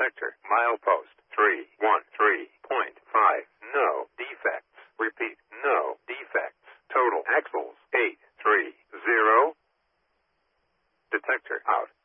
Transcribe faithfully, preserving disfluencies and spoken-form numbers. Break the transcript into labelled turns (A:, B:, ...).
A: Detector, milepost, three one three point five. No defects. Repeat, no defects. Total axles, eight three zero. Detector out.